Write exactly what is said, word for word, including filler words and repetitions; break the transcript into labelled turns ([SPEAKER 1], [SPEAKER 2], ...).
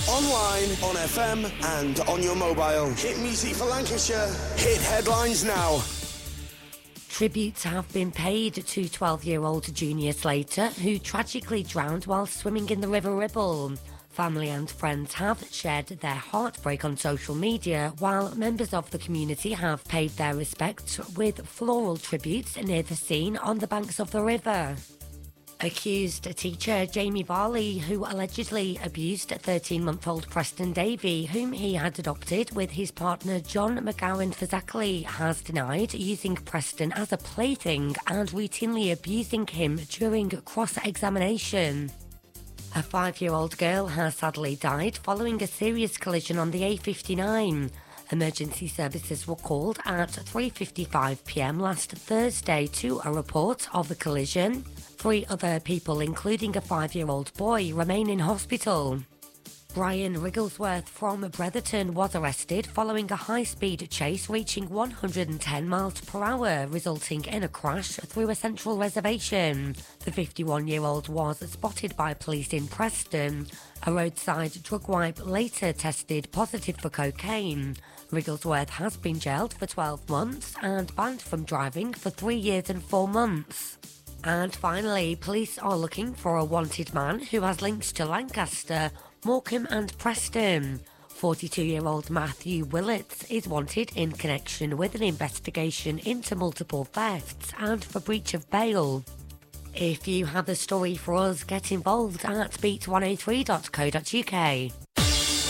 [SPEAKER 1] Online, on F M, and on your mobile. Hit music for Lancashire. Hit headlines now.
[SPEAKER 2] Tributes have been paid to twelve-year-old Junior Slater, who tragically drowned while swimming in the River Ribble. Family and friends have shared their heartbreak on social media, while members of the community have paid their respects with floral tributes near the scene on the banks of the river. Accused teacher Jamie Varley, who allegedly abused thirteen-month-old Preston Davey, whom he had adopted with his partner John McGowan Fazackley, has denied using Preston as a plaything and routinely abusing him during cross-examination. A five-year-old girl has sadly died following a serious collision on the A fifty-nine. Emergency services were called at three fifty-five p m last Thursday to a report of the collision. Three other people, including a five-year-old boy, remain in hospital. Brian Wrigglesworth from Bretherton was arrested following a high-speed chase reaching one hundred ten miles per hour, resulting in a crash through a central reservation. The fifty-one-year-old was spotted by police in Preston. A roadside drug wipe later tested positive for cocaine. Wrigglesworth has been jailed for twelve months and banned from driving for three years and four months. And finally, police are looking for a wanted man who has links to Lancaster, Morecambe and Preston. forty-two-year-old Matthew Willets is wanted in connection with an investigation into multiple thefts and for breach of bail. If you have a story for us, get involved at beat one oh three dot co dot uk.